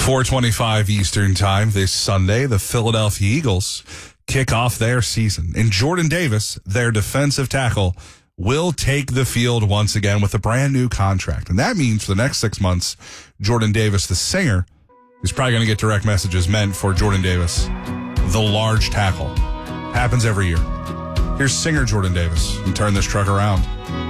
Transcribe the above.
4:25 Eastern Time this Sunday, the Philadelphia Eagles kick off their season. And Jordan Davis, their defensive tackle, will take the field once again with a brand new contract. And that means for the next 6 months, Jordan Davis, the singer, is probably going to get direct messages meant for Jordan Davis, the large tackle. Happens every year. Here's singer Jordan Davis and turn this truck around.